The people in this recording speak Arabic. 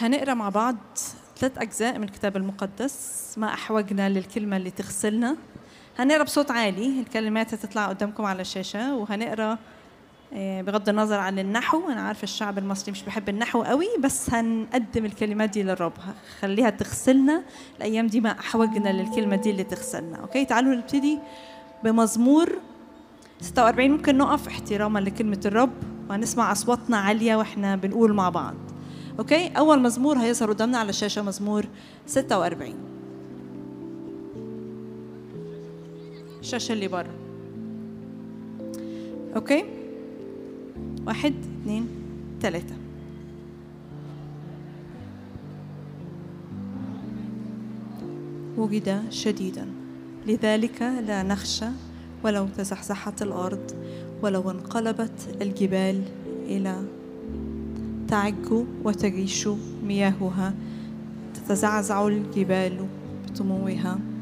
هنقرأ مع بعض 3 أجزاء من الكتاب المقدس. ما أحوجنا للكلمة اللي تغسلنا. هنقرأ بصوت عالي، الكلمات هتطلع قدامكم على الشاشة، وهنقرأ بغض النظر عن النحو. أنا عارفة الشعب المصري مش بيحب النحو قوي، بس هنقدم الكلمات دي للرب، خليها تغسلنا الأيام دي. ما أحوجنا للكلمة دي اللي تغسلنا. أوكي، تعالوا نبتدي بمزمور 46. ممكن نقف احتراما لكلمة الرب وهنسمع أصواتنا عالية وإحنا بنقول مع بعض. أوكي، أول مزمور هيظهر قدامنا على الشاشة مزمور 46، الشاشة اللي بره. أوكي، 1 2 3. وجد شديدا، لذلك لا نخشى ولو تزحزحت الأرض ولو انقلبت الجبال إلى تعج وتجيش مياهها، تتزعزع الجبال بطموها.